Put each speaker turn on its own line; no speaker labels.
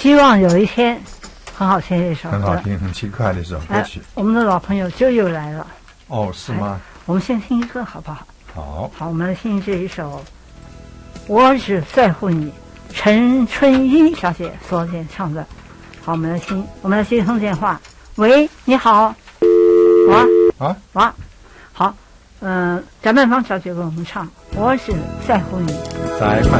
希望有一天，很好听这首歌，
很好听，很轻快的一首歌曲。
我们的老朋友就又来了。
哦，是吗？
我们先听一个好不好？
好，
我们来听这一首《我只在乎你》，陈春英小姐所演唱的。好，我们来接一通电话。喂，你好。好，贾曼芳小姐为我们唱《我只在乎你》。
在慢